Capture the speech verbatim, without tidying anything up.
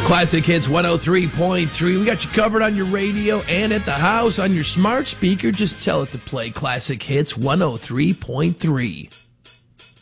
Classic Hits one oh three point three. We got you covered on your radio and at the house on your smart speaker. Just tell it to play Classic Hits one oh three point three.